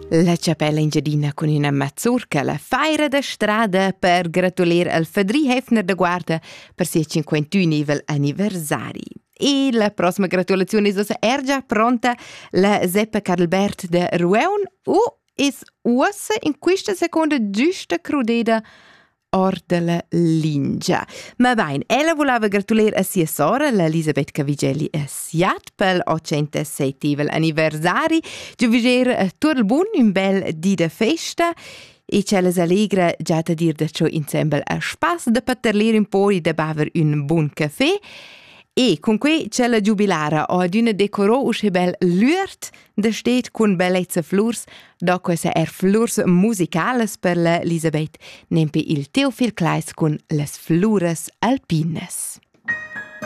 La Chapella Engiadina con una mazzurca, la feira da strada per gratulier al Fadri Hefner da Guarda per sia 51 anniversari. E la prossima gratulazione è già pronta la Zeppa Carlbert de Rueun o es uossa in questa seconda giusta crudeda or della Lingia. Ma vain, ella voleva gratulier a sia sora, la Elisabeth Cavigelli a Siat, pel 807 anniversari. Giuviger tutto il buon, un bel di da festa. E c'è la allegra già da dir da ciò insieme a spas da paterlir un po' e da baver un buon caffè. E con cui c'è la giubilara o ad una decoro usce bel luert da stet con bellezza flurs, dopo se flurs musicales per la Elisabeth, nempe il Teofil Kleis con las flures alpines.